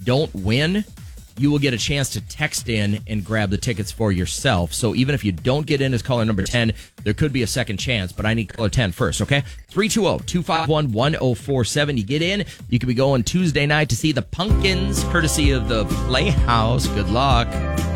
don't win, you will get a chance to text in and grab the tickets for yourself. So even if you don't get in as caller number 10, there could be a second chance, but I need caller 10 first, okay? 320-251-1047. You get in, you could be going Tuesday night to see the Pumpkins, courtesy of the Playhouse. Good luck.